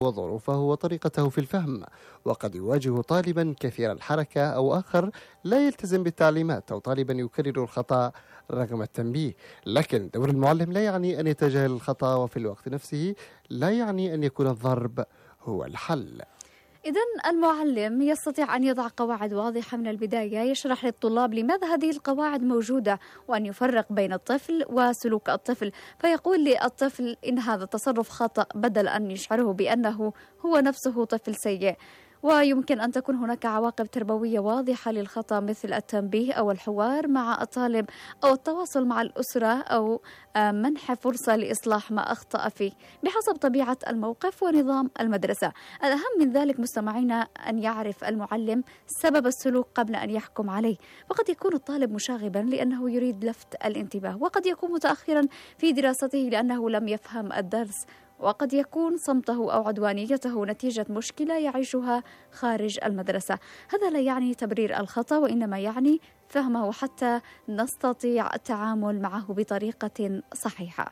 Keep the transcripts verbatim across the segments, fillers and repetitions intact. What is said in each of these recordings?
وظروفه وطريقته في الفهم، وقد يواجه طالبا كثير الحركة أو آخر لا يلتزم بالتعليمات، أو طالبا يكرر الخطأ رغم التنبيه. لكن دور المعلم لا يعني أن يتجاهل الخطأ، وفي الوقت نفسه لا يعني أن يكون الضرب هو الحل. إذن المعلم يستطيع أن يضع قواعد واضحة من البداية، يشرح للطلاب لماذا هذه القواعد موجودة، وأن يفرق بين الطفل وسلوك الطفل، فيقول للطفل إن هذا التصرف خطأ بدل أن يشعره بأنه هو نفسه طفل سيء. ويمكن أن تكون هناك عواقب تربوية واضحة للخطأ، مثل التنبيه أو الحوار مع الطالب أو التواصل مع الأسرة أو منح فرصة لإصلاح ما أخطأ فيه بحسب طبيعة الموقف ونظام المدرسة. الأهم من ذلك مستمعينا أن يعرف المعلم سبب السلوك قبل أن يحكم عليه، فقد يكون الطالب مشاغبا لأنه يريد لفت الانتباه، وقد يكون متأخرا في دراسته لأنه لم يفهم الدرس، وقد يكون صمته أو عدوانيته نتيجة مشكلة يعيشها خارج المدرسة. هذا لا يعني تبرير الخطأ، وإنما يعني فهمه حتى نستطيع التعامل معه بطريقة صحيحة.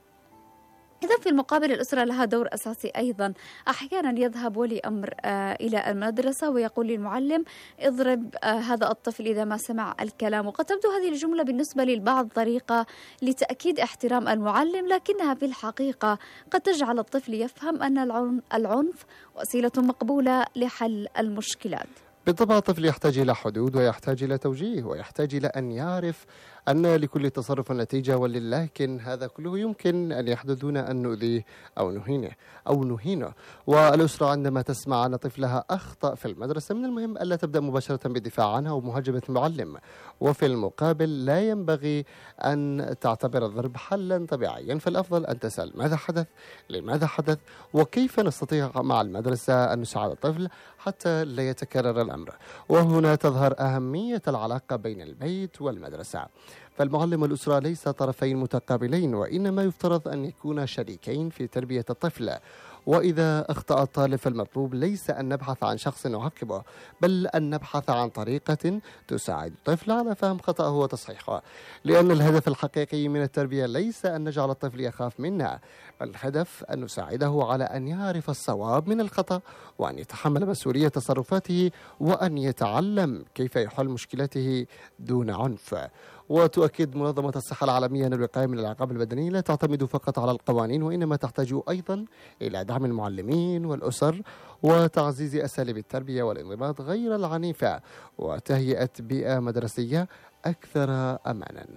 إذا في المقابل الأسرة لها دور أساسي أيضا. أحيانا يذهب ولي أمر آه إلى المدرسة ويقول للمعلم اضرب آه هذا الطفل إذا ما سمع الكلام، وقد تبدو هذه الجملة بالنسبة للبعض طريقة لتأكيد احترام المعلم، لكنها في الحقيقة قد تجعل الطفل يفهم أن العنف وسيلة مقبولة لحل المشكلات. بالطبع الطفل يحتاج إلى حدود، ويحتاج إلى توجيه، ويحتاج إلى أن يعرف أن لكل تصرف نتيجة، ولكن هذا كله يمكن أن يحدث دون أن نؤذيه أو نهينه أو نهينه. والأسرة عندما تسمع أن طفلها أخطأ في المدرسة من المهم ألا تبدأ مباشرة بالدفاع عنها ومهاجمة المعلم، وفي المقابل لا ينبغي أن تعتبر الضرب حلا طبيعيا، فالأفضل أن تسأل ماذا حدث، لماذا حدث، وكيف نستطيع مع المدرسة أن نساعد الطفل حتى لا يتكرر الأمر. وهنا تظهر أهمية العلاقة بين البيت والمدرسة، فالمعلم والأسرة ليس طرفين متقابلين، وإنما يفترض أن يكون شريكين في تربية الطفل. وإذا أخطأ الطالب فالمطلوب ليس أن نبحث عن شخص نعاقبه، بل أن نبحث عن طريقة تساعد الطفل على فهم خطأه وتصحيحه، لأن الهدف الحقيقي من التربية ليس أن نجعل الطفل يخاف منا، بل الهدف أن نساعده على أن يعرف الصواب من الخطأ، وأن يتحمل مسؤولية تصرفاته، وأن يتعلم كيف يحل مشكلته دون عنف. وتؤكد منظمة الصحة العالمية أن الوقاية من العقاب البدني لا تعتمد فقط على القوانين، وإنما تحتاج أيضا إلى دعم المعلمين والأسر، وتعزيز أساليب التربية والانضباط غير العنيفة، وتهيئة بيئة مدرسية أكثر أمانا.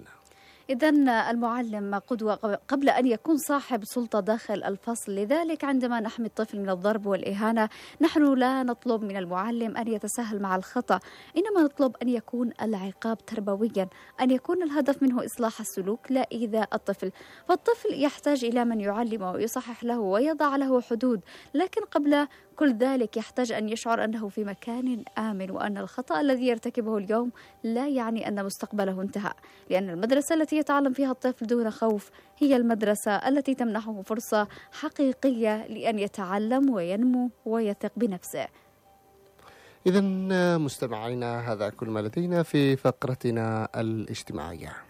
إذن المعلم قدوة قبل أن يكون صاحب سلطة داخل الفصل، لذلك عندما نحمي الطفل من الضرب والإهانة نحن لا نطلب من المعلم أن يتساهل مع الخطأ، إنما نطلب أن يكون العقاب تربويا، أن يكون الهدف منه إصلاح السلوك لا إيذاء الطفل. فالطفل يحتاج إلى من يعلمه ويصحح له ويضع له حدود، لكن قبل كل ذلك يحتاج أن يشعر أنه في مكان آمن، وأن الخطأ الذي يرتكبه اليوم لا يعني أن مستقبله انتهى، لأن المدرسة التي يتعلم فيها الطفل دون خوف هي المدرسة التي تمنحه فرصة حقيقية لأن يتعلم وينمو ويثق بنفسه. إذن مستمعينا هذا كل ما لدينا في فقرتنا الاجتماعية.